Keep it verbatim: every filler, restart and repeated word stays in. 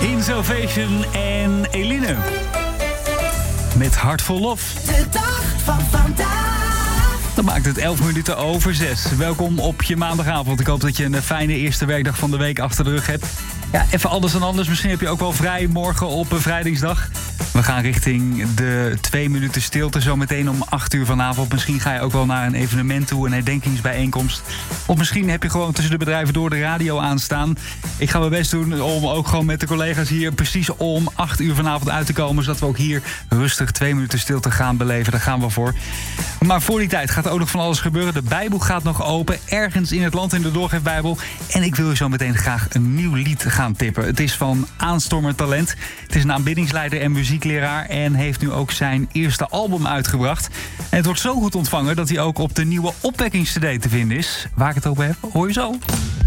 Insolvation en Eline. Met Hart vol Lof. De dag van vandaag. Dan maakt het elf minuten over zes. Welkom op je maandagavond. Ik hoop dat je een fijne eerste werkdag van de week achter de rug hebt. Ja, even anders dan anders. Misschien heb je ook wel vrij morgen op bevrijdingsdag. We gaan richting de twee minuten stilte zo meteen om acht uur vanavond. Misschien ga je ook wel naar een evenement toe, een herdenkingsbijeenkomst. Of misschien heb je gewoon tussen de bedrijven door de radio aanstaan. Ik ga mijn best doen om ook gewoon met de collega's hier precies om acht uur vanavond uit te komen. Zodat we ook hier rustig twee minuten stilte gaan beleven. Daar gaan we voor. Maar voor die tijd gaat er ook nog van alles gebeuren. De Bijbel gaat nog open. Ergens in het land in de Doorgeefbijbel. En ik wil je zo meteen graag een nieuw lied gaan tippen. Het is van Aanstormend Talent. Het is een aanbiddingsleider en muziekleraar. En heeft nu ook zijn eerste album uitgebracht. En het wordt zo goed ontvangen dat hij ook op de nieuwe opwekkingscd te vinden is. Waar ik het over heb, hoor je zo.